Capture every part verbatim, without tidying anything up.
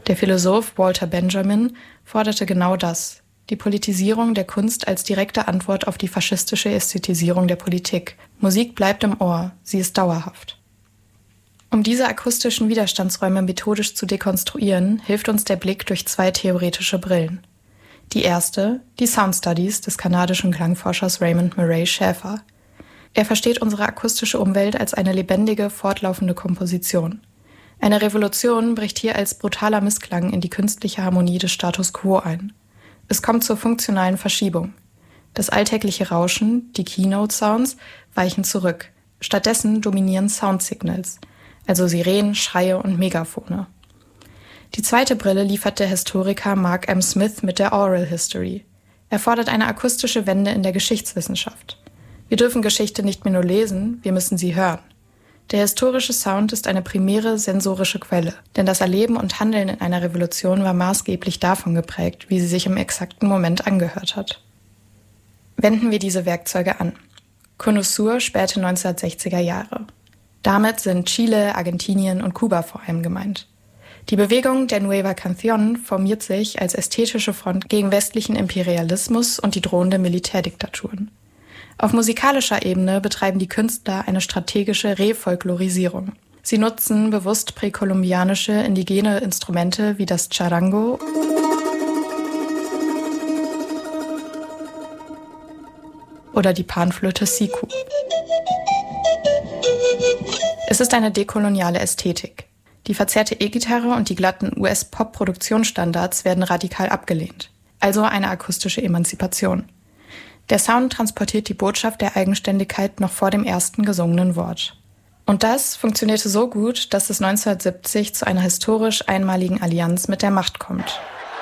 Der Philosoph Walter Benjamin forderte genau das: die Politisierung der Kunst als direkte Antwort auf die faschistische Ästhetisierung der Politik. Musik bleibt im Ohr, sie ist dauerhaft. Um diese akustischen Widerstandsräume methodisch zu dekonstruieren, hilft uns der Blick durch zwei theoretische Brillen. Die erste, die Sound Studies des kanadischen Klangforschers Raymond Murray Schäfer. Er versteht unsere akustische Umwelt als eine lebendige, fortlaufende Komposition. Eine Revolution bricht hier als brutaler Missklang in die künstliche Harmonie des Status quo ein. Es kommt zur funktionalen Verschiebung. Das alltägliche Rauschen, die Keynote-Sounds, weichen zurück. Stattdessen dominieren Sound-Signals, also Sirenen, Schreie und Megafone. Die zweite Brille liefert der Historiker Mark M. Smith mit der Oral History. Er fordert eine akustische Wende in der Geschichtswissenschaft. Wir dürfen Geschichte nicht mehr nur lesen, wir müssen sie hören. Der historische Sound ist eine primäre sensorische Quelle, denn das Erleben und Handeln in einer Revolution war maßgeblich davon geprägt, wie sie sich im exakten Moment angehört hat. Wenden wir diese Werkzeuge an. Connoisseur späte neunzehnhundertsechziger Jahre. Damit sind Chile, Argentinien und Kuba vor allem gemeint. Die Bewegung der Nueva Canción formiert sich als ästhetische Front gegen westlichen Imperialismus und die drohende Militärdiktaturen. Auf musikalischer Ebene betreiben die Künstler eine strategische Refolklorisierung. Sie nutzen bewusst präkolumbianische indigene Instrumente wie das Charango oder die Panflöte Siku. Es ist eine dekoloniale Ästhetik. Die verzerrte E-Gitarre und die glatten U S-Pop-Produktionsstandards werden radikal abgelehnt. Also eine akustische Emanzipation. Der Sound transportiert die Botschaft der Eigenständigkeit noch vor dem ersten gesungenen Wort. Und das funktionierte so gut, dass es neunzehnhundertsiebzig zu einer historisch einmaligen Allianz mit der Macht kommt.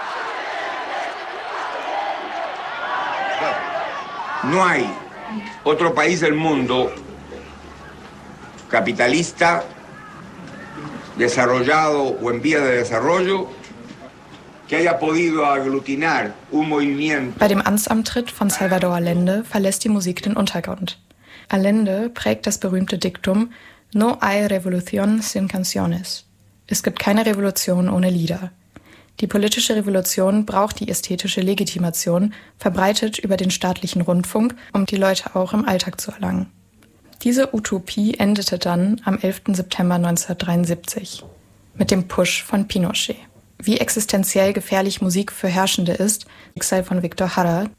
No hay otro país del mundo capitalista, desarrollado o en vía de desarrollo, que haya podido aglutinar un movimiento. Bei dem Amtsantritt von Salvador Allende verlässt die Musik den Untergrund. Allende prägt das berühmte Diktum No hay revolución sin canciones. Es gibt keine Revolution ohne Lieder. Die politische Revolution braucht die ästhetische Legitimation, verbreitet über den staatlichen Rundfunk, um die Leute auch im Alltag zu erlangen. Diese Utopie endete dann am elften September neunzehnhundertdreiundsiebzig mit dem Push von Pinochet. Wie existenziell gefährlich Musik für Herrschende ist, Schicksal von Victor Jara,